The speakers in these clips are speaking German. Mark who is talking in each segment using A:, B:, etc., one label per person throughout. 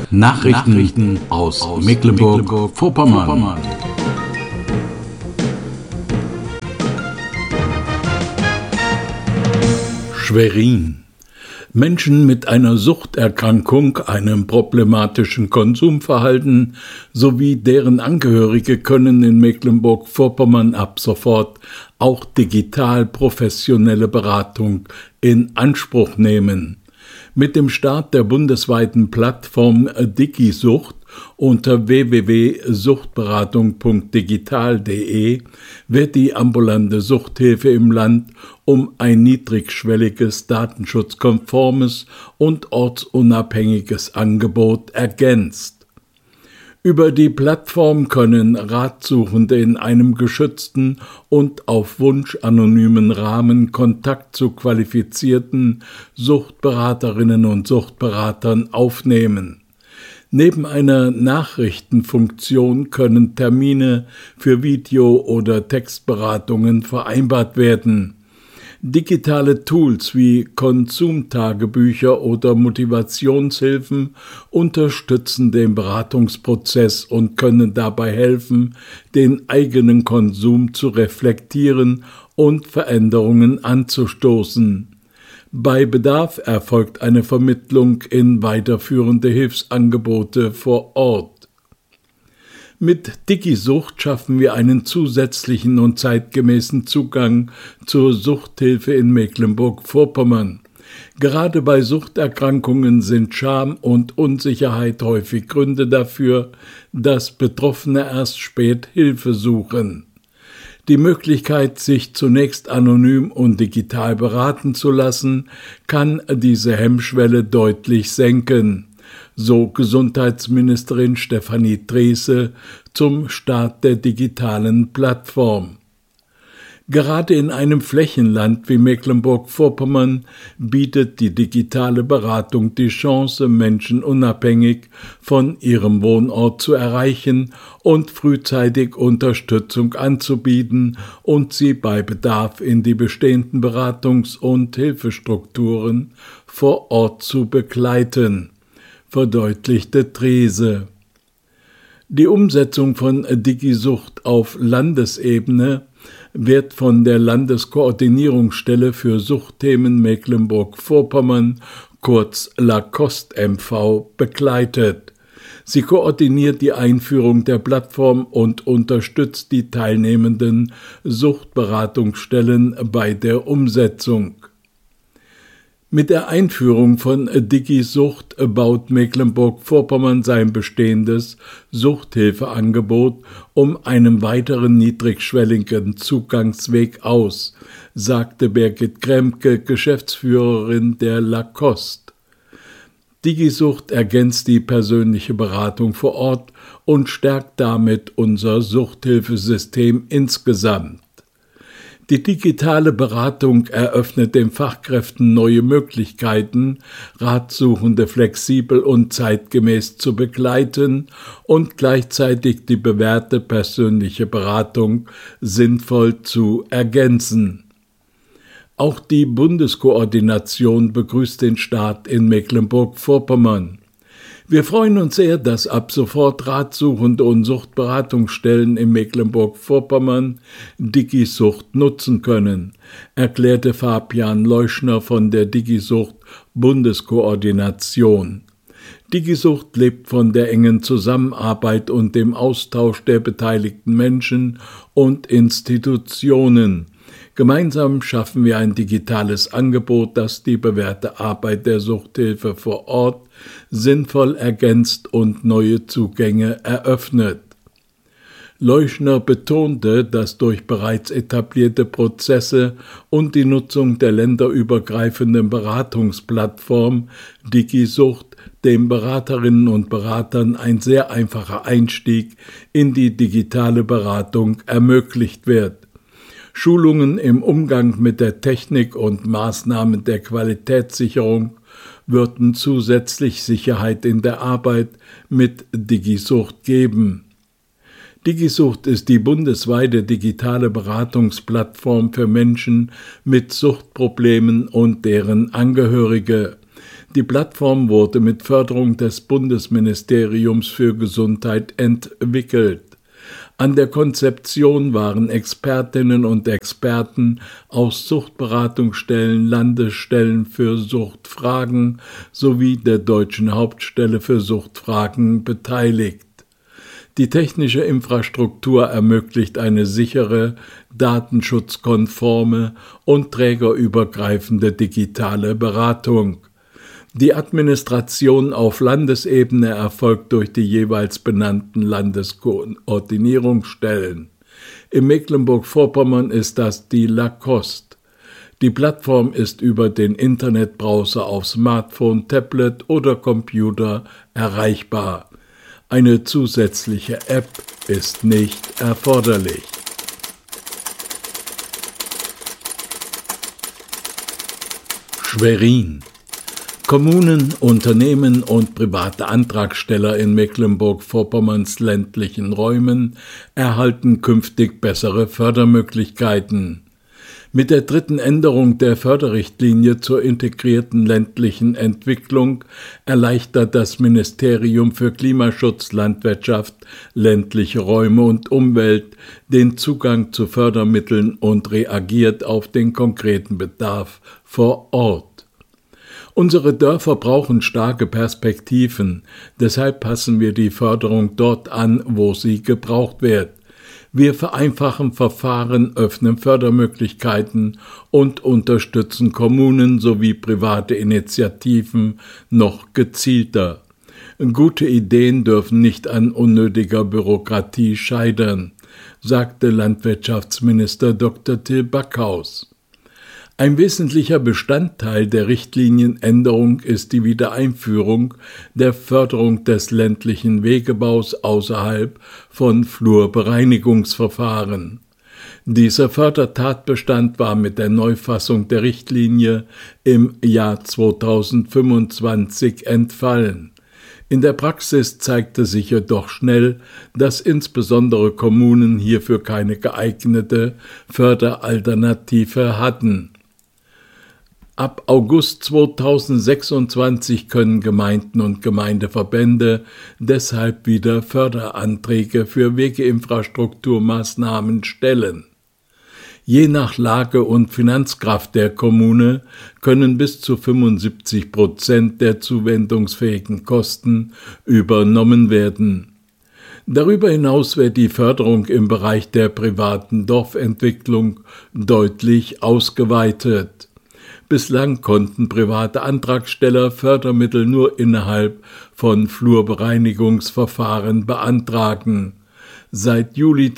A: Nachrichten aus Mecklenburg-Vorpommern. Schwerin. Menschen mit einer Suchterkrankung, einem problematischen Konsumverhalten sowie deren Angehörige können in Mecklenburg-Vorpommern ab sofort auch digital professionelle Beratung in Anspruch nehmen. Mit dem Start der bundesweiten Plattform DigiSucht unter www.suchtberatung.digital.de wird die ambulante Suchthilfe im Land um ein niedrigschwelliges, datenschutzkonformes und ortsunabhängiges Angebot ergänzt. Über die Plattform können Ratsuchende in einem geschützten und auf Wunsch anonymen Rahmen Kontakt zu qualifizierten Suchtberaterinnen und Suchtberatern aufnehmen. Neben einer Nachrichtenfunktion können Termine für Video- oder Textberatungen vereinbart werden. Digitale Tools wie Konsumtagebücher oder Motivationshilfen unterstützen den Beratungsprozess und können dabei helfen, den eigenen Konsum zu reflektieren und Veränderungen anzustoßen. Bei Bedarf erfolgt eine Vermittlung in weiterführende Hilfsangebote vor Ort. Mit DigiSucht schaffen wir einen zusätzlichen und zeitgemäßen Zugang zur Suchthilfe in Mecklenburg-Vorpommern. Gerade bei Suchterkrankungen sind Scham und Unsicherheit häufig Gründe dafür, dass Betroffene erst spät Hilfe suchen. Die Möglichkeit, sich zunächst anonym und digital beraten zu lassen, kann diese Hemmschwelle deutlich senken, so Gesundheitsministerin Stefanie Drese zum Start der digitalen Plattform. Gerade in einem Flächenland wie Mecklenburg-Vorpommern bietet die digitale Beratung die Chance, Menschen unabhängig von ihrem Wohnort zu erreichen und frühzeitig Unterstützung anzubieten und sie bei Bedarf in die bestehenden Beratungs- und Hilfestrukturen vor Ort zu begleiten, verdeutlichte Drese. Die Umsetzung von DigiSucht auf Landesebene wird von der Landeskoordinierungsstelle für Suchtthemen Mecklenburg-Vorpommern, kurz LACOST-MV, begleitet. Sie koordiniert die Einführung der Plattform und unterstützt die teilnehmenden Suchtberatungsstellen bei der Umsetzung. Mit der Einführung von DigiSucht baut Mecklenburg-Vorpommern sein bestehendes Suchthilfeangebot um einen weiteren niedrigschwelligen Zugangsweg aus, sagte Birgit Kremke, Geschäftsführerin der LACOST. DigiSucht ergänzt die persönliche Beratung vor Ort und stärkt damit unser Suchthilfesystem insgesamt. Die digitale Beratung eröffnet den Fachkräften neue Möglichkeiten, Ratsuchende flexibel und zeitgemäß zu begleiten und gleichzeitig die bewährte persönliche Beratung sinnvoll zu ergänzen. Auch die Bundeskoordination begrüßt den Start in Mecklenburg-Vorpommern. Wir freuen uns sehr, dass ab sofort Ratsuchende und Suchtberatungsstellen in Mecklenburg-Vorpommern DigiSucht nutzen können, erklärte Fabian Leuschner von der DigiSucht Bundeskoordination. DigiSucht lebt von der engen Zusammenarbeit und dem Austausch der beteiligten Menschen und Institutionen. Gemeinsam schaffen wir ein digitales Angebot, das die bewährte Arbeit der Suchthilfe vor Ort sinnvoll ergänzt und neue Zugänge eröffnet. Leuschner betonte, dass durch bereits etablierte Prozesse und die Nutzung der länderübergreifenden Beratungsplattform DigiSucht den Beraterinnen und Beratern ein sehr einfacher Einstieg in die digitale Beratung ermöglicht wird. Schulungen im Umgang mit der Technik und Maßnahmen der Qualitätssicherung würden zusätzlich Sicherheit in der Arbeit mit DigiSucht geben. DigiSucht ist die bundesweite digitale Beratungsplattform für Menschen mit Suchtproblemen und deren Angehörige. Die Plattform wurde mit Förderung des Bundesministeriums für Gesundheit entwickelt. An der Konzeption waren Expertinnen und Experten aus Suchtberatungsstellen, Landesstellen für Suchtfragen sowie der Deutschen Hauptstelle für Suchtfragen beteiligt. Die technische Infrastruktur ermöglicht eine sichere, datenschutzkonforme und trägerübergreifende digitale Beratung. Die Administration auf Landesebene erfolgt durch die jeweils benannten Landeskoordinierungsstellen. In Mecklenburg-Vorpommern ist das die Lacoste. Die Plattform ist über den Internetbrowser auf Smartphone, Tablet oder Computer erreichbar. Eine zusätzliche App ist nicht erforderlich. Schwerin. Kommunen, Unternehmen und private Antragsteller in Mecklenburg-Vorpommerns ländlichen Räumen erhalten künftig bessere Fördermöglichkeiten. Mit der dritten Änderung der Förderrichtlinie zur integrierten ländlichen Entwicklung erleichtert das Ministerium für Klimaschutz, Landwirtschaft, ländliche Räume und Umwelt den Zugang zu Fördermitteln und reagiert auf den konkreten Bedarf vor Ort. Unsere Dörfer brauchen starke Perspektiven, deshalb passen wir die Förderung dort an, wo sie gebraucht wird. Wir vereinfachen Verfahren, öffnen Fördermöglichkeiten und unterstützen Kommunen sowie private Initiativen noch gezielter. Gute Ideen dürfen nicht an unnötiger Bürokratie scheitern, sagte Landwirtschaftsminister Dr. Till Backhaus. Ein wesentlicher Bestandteil der Richtlinienänderung ist die Wiedereinführung der Förderung des ländlichen Wegebaus außerhalb von Flurbereinigungsverfahren. Dieser Fördertatbestand war mit der Neufassung der Richtlinie im Jahr 2025 entfallen. In der Praxis zeigte sich jedoch schnell, dass insbesondere Kommunen hierfür keine geeignete Förderalternative hatten. Ab August 2026 können Gemeinden und Gemeindeverbände deshalb wieder Förderanträge für Wegeinfrastrukturmaßnahmen stellen. Je nach Lage und Finanzkraft der Kommune können bis zu 75% der zuwendungsfähigen Kosten übernommen werden. Darüber hinaus wird die Förderung im Bereich der privaten Dorfentwicklung deutlich ausgeweitet. Bislang konnten private Antragsteller Fördermittel nur innerhalb von Flurbereinigungsverfahren beantragen. Seit Juli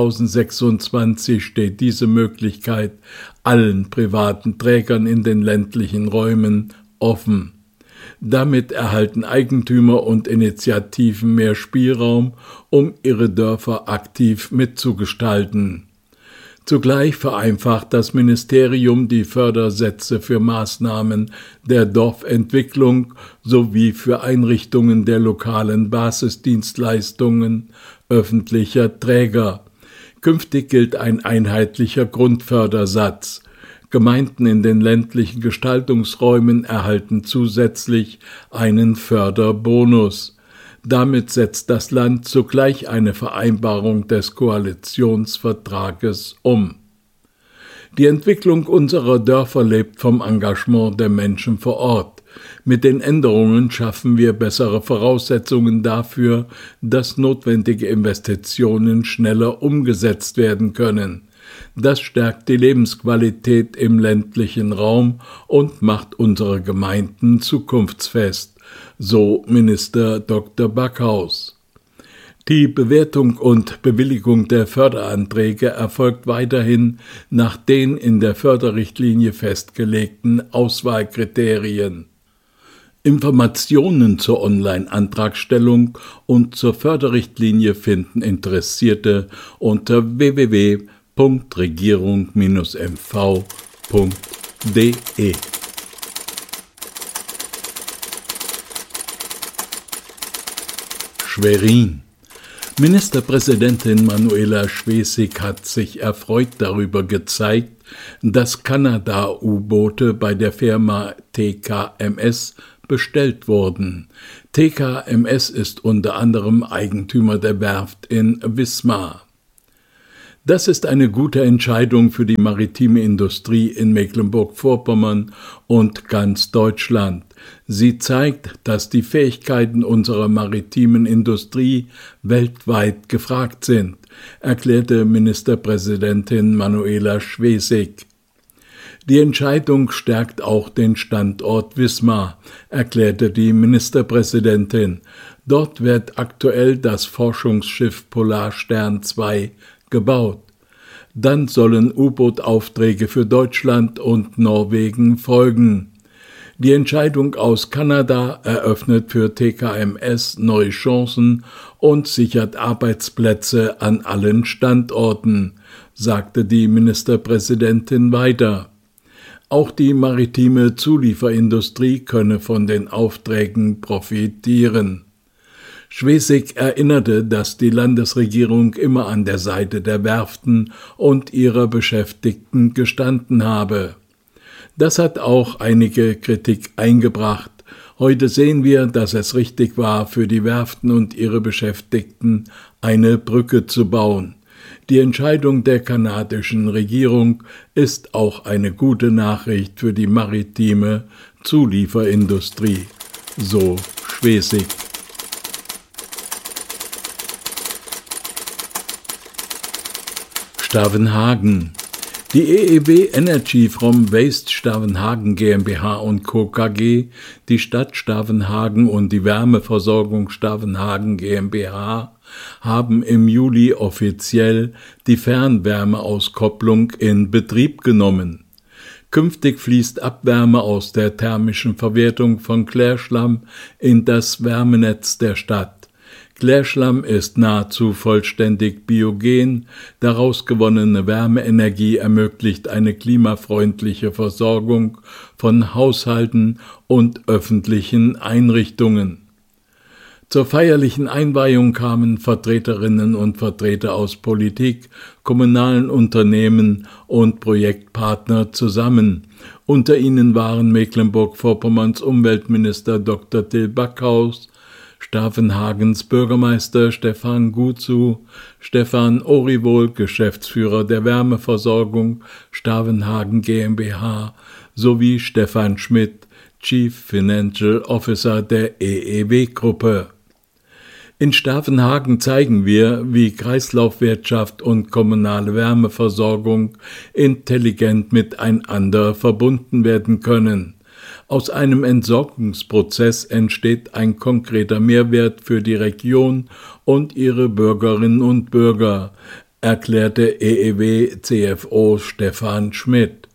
A: 2026 steht diese Möglichkeit allen privaten Trägern in den ländlichen Räumen offen. Damit erhalten Eigentümer und Initiativen mehr Spielraum, um ihre Dörfer aktiv mitzugestalten. Zugleich vereinfacht das Ministerium die Fördersätze für Maßnahmen der Dorfentwicklung sowie für Einrichtungen der lokalen Basisdienstleistungen öffentlicher Träger. Künftig gilt ein einheitlicher Grundfördersatz. Gemeinden in den ländlichen Gestaltungsräumen erhalten zusätzlich einen Förderbonus. Damit setzt das Land zugleich eine Vereinbarung des Koalitionsvertrages um. Die Entwicklung unserer Dörfer lebt vom Engagement der Menschen vor Ort. Mit den Änderungen schaffen wir bessere Voraussetzungen dafür, dass notwendige Investitionen schneller umgesetzt werden können. Das stärkt die Lebensqualität im ländlichen Raum und macht unsere Gemeinden zukunftsfest, so Minister Dr. Backhaus. Die Bewertung und Bewilligung der Förderanträge erfolgt weiterhin nach den in der Förderrichtlinie festgelegten Auswahlkriterien. Informationen zur Online-Antragstellung und zur Förderrichtlinie finden Interessierte unter www.regierung-mv.de. Schwerin. Ministerpräsidentin Manuela Schwesig hat sich erfreut darüber gezeigt, dass Kanada-U-Boote bei der Firma TKMS bestellt wurden. TKMS ist unter anderem Eigentümer der Werft in Wismar. Das ist eine gute Entscheidung für die maritime Industrie in Mecklenburg-Vorpommern und ganz Deutschland. Sie zeigt, dass die Fähigkeiten unserer maritimen Industrie weltweit gefragt sind, erklärte Ministerpräsidentin Manuela Schwesig. Die Entscheidung stärkt auch den Standort Wismar, erklärte die Ministerpräsidentin. Dort wird aktuell das Forschungsschiff Polarstern II gebaut. Dann sollen U-Boot-Aufträge für Deutschland und Norwegen folgen. Die Entscheidung aus Kanada eröffnet für TKMS neue Chancen und sichert Arbeitsplätze an allen Standorten, sagte die Ministerpräsidentin weiter. Auch die maritime Zulieferindustrie könne von den Aufträgen profitieren. Schwesig erinnerte, dass die Landesregierung immer an der Seite der Werften und ihrer Beschäftigten gestanden habe. Das hat auch einige Kritik eingebracht. Heute sehen wir, dass es richtig war, für die Werften und ihre Beschäftigten eine Brücke zu bauen. Die Entscheidung der kanadischen Regierung ist auch eine gute Nachricht für die maritime Zulieferindustrie, so Schwesig. Stavenhagen. Die EEW Energy from Waste Stavenhagen GmbH & Co. KG, die Stadt Stavenhagen und die Wärmeversorgung Stavenhagen GmbH haben im Juli offiziell die Fernwärmeauskopplung in Betrieb genommen. Künftig fließt Abwärme aus der thermischen Verwertung von Klärschlamm in das Wärmenetz der Stadt. Klärschlamm ist nahezu vollständig biogen, daraus gewonnene Wärmeenergie ermöglicht eine klimafreundliche Versorgung von Haushalten und öffentlichen Einrichtungen. Zur feierlichen Einweihung kamen Vertreterinnen und Vertreter aus Politik, kommunalen Unternehmen und Projektpartner zusammen. Unter ihnen waren Mecklenburg-Vorpommerns Umweltminister Dr. Till Backhaus, Stavenhagens Bürgermeister Stefan Gutzu, Stefan Oriwohl, Geschäftsführer der Wärmeversorgung Stavenhagen GmbH, sowie Stefan Schmidt, Chief Financial Officer der EEW-Gruppe. In Stavenhagen zeigen wir, wie Kreislaufwirtschaft und kommunale Wärmeversorgung intelligent miteinander verbunden werden können. Aus einem Entsorgungsprozess entsteht ein konkreter Mehrwert für die Region und ihre Bürgerinnen und Bürger, erklärte EEW-CFO Stefan Schmidt.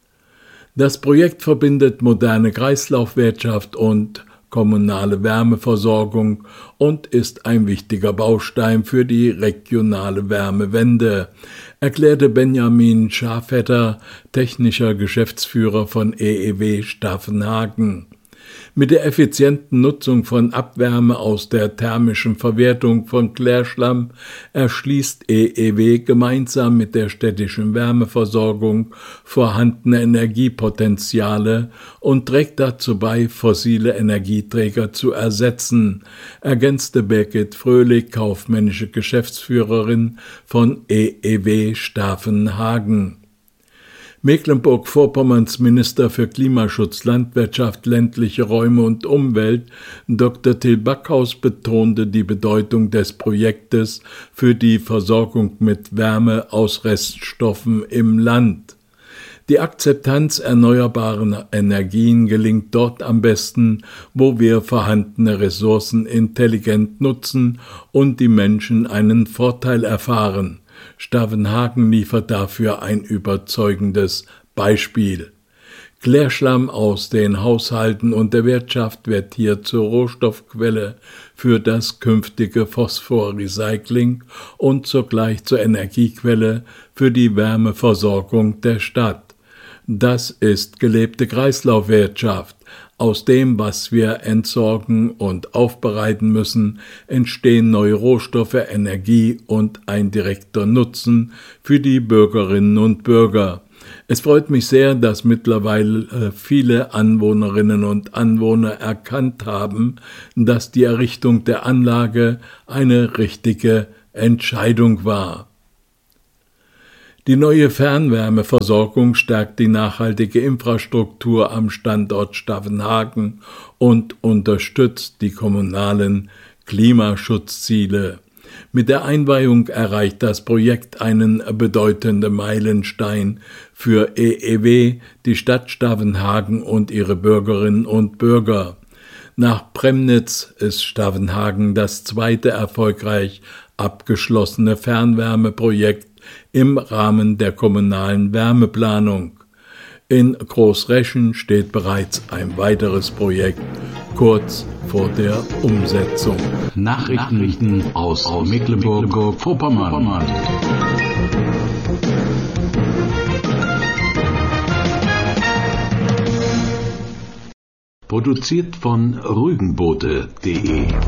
A: Das Projekt verbindet moderne Kreislaufwirtschaft und kommunale Wärmeversorgung und ist ein wichtiger Baustein für die regionale Wärmewende, erklärte Benjamin Schafetter, technischer Geschäftsführer von EEW Stavenhagen. Mit der effizienten Nutzung von Abwärme aus der thermischen Verwertung von Klärschlamm erschließt EEW gemeinsam mit der städtischen Wärmeversorgung vorhandene Energiepotenziale und trägt dazu bei, fossile Energieträger zu ersetzen, ergänzte Birgit Fröhlich, kaufmännische Geschäftsführerin von EEW Stavenhagen. Mecklenburg-Vorpommerns Minister für Klimaschutz, Landwirtschaft, ländliche Räume und Umwelt, Dr. Till Backhaus, betonte die Bedeutung des Projektes für die Versorgung mit Wärme aus Reststoffen im Land. Die Akzeptanz erneuerbarer Energien gelingt dort am besten, wo wir vorhandene Ressourcen intelligent nutzen und die Menschen einen Vorteil erfahren. Stavenhagen liefert dafür ein überzeugendes Beispiel. Klärschlamm aus den Haushalten und der Wirtschaft wird hier zur Rohstoffquelle für das künftige Phosphorrecycling und zugleich zur Energiequelle für die Wärmeversorgung der Stadt. Das ist gelebte Kreislaufwirtschaft. Aus dem, was wir entsorgen und aufbereiten müssen, entstehen neue Rohstoffe, Energie und ein direkter Nutzen für die Bürgerinnen und Bürger, Es freut mich sehr, dass mittlerweile viele Anwohnerinnen und Anwohner erkannt haben, dass die Errichtung der Anlage eine richtige Entscheidung war. Die neue Fernwärmeversorgung stärkt die nachhaltige Infrastruktur am Standort Stavenhagen und unterstützt die kommunalen Klimaschutzziele. Mit der Einweihung erreicht das Projekt einen bedeutenden Meilenstein für EEW, die Stadt Stavenhagen und ihre Bürgerinnen und Bürger. Nach Premnitz ist Stavenhagen das zweite erfolgreich abgeschlossene Fernwärmeprojekt im Rahmen der kommunalen Wärmeplanung. In Großreschen steht bereits ein weiteres Projekt kurz vor der Umsetzung.
B: Nachrichten aus Mecklenburg-Vorpommern. Produziert von rügenboote.de